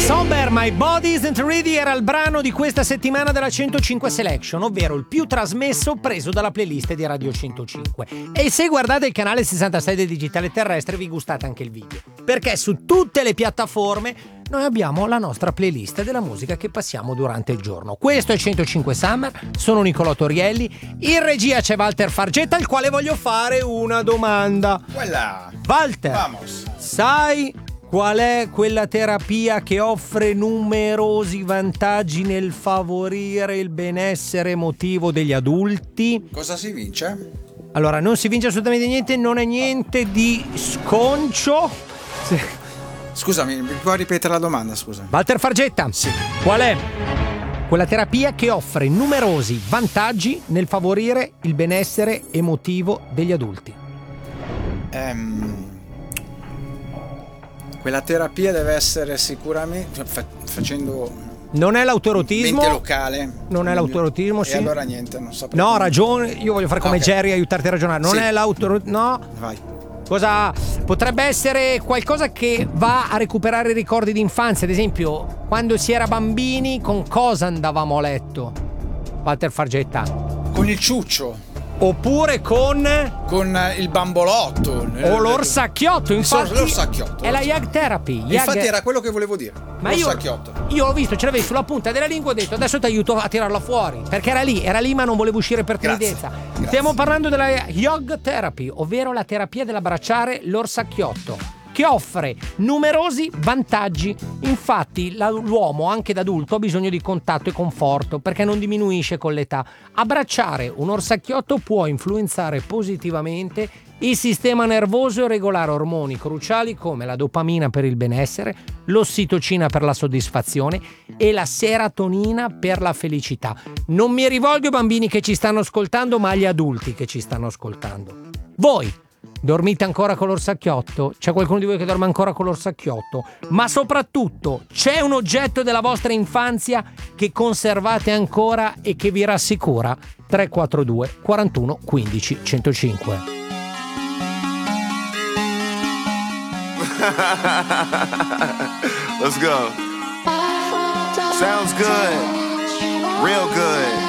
Somber, My Body Isn't Ready era il brano di questa settimana della 105 Selection, ovvero il più trasmesso preso dalla playlist di Radio 105. E se guardate il canale 66 del Digitale Terrestre vi gustate anche il video, perché su tutte le piattaforme noi abbiamo la nostra playlist della musica che passiamo durante il giorno. Questo è 105 Summer, sono Nicolò Torielli, in regia c'è Walter Fargetta, al quale voglio fare una domanda. Quella. Walter, Vamos. sai qual è quella terapia che offre numerosi vantaggi nel favorire il benessere emotivo degli adulti? Cosa si vince? Allora, non si vince assolutamente niente, non è niente di sconcio. Scusami, mi puoi ripetere la domanda, scusa? Walter Fargetta, Sì. qual è quella terapia che offre numerosi vantaggi nel favorire il benessere emotivo degli adulti? Quella terapia deve essere sicuramente facendo Non è l'autoerotismo. mente locale. Non è l'autoerotismo, E sì. allora niente, non saprei. No, ragione, io voglio fare come Ok. Jerry e aiutarti a ragionare. Non Sì. è l'autoerotismo, no. Vai. Cosa potrebbe essere qualcosa che va a recuperare i ricordi di infanzia, ad esempio, quando si era bambini, con cosa andavamo a letto? Walter Fargetta. Con il ciuccio, Oppure con con il bambolotto. o l'orsacchiotto, infatti. L'orsacchiotto. È la Yag Therapy. Infatti era quello che volevo dire. Ma io L'orsacchiotto. l'ho visto, ce l'avevi sulla punta della lingua, ho detto adesso ti aiuto a tirarla fuori, perché era lì ma non volevo uscire per Grazie. timidezza. Grazie. Stiamo parlando della Yog Therapy, ovvero la terapia dell'abbracciare l'orsacchiotto, che offre numerosi vantaggi. Infatti l'uomo, anche da adulto, ha bisogno di contatto e conforto, perché non diminuisce con l'età. Abbracciare un orsacchiotto può influenzare positivamente il sistema nervoso e regolare ormoni cruciali come la dopamina per il benessere, l'ossitocina per la soddisfazione e la serotonina per la felicità. Non mi rivolgo ai bambini che ci stanno ascoltando, ma agli adulti che ci stanno ascoltando. Voi dormite ancora con l'orsacchiotto? C'è qualcuno di voi che dorme ancora con l'orsacchiotto? Ma soprattutto, c'è un oggetto della vostra infanzia che conservate ancora e che vi rassicura? 342 41 15 105. Let's go. Sounds good. Real good.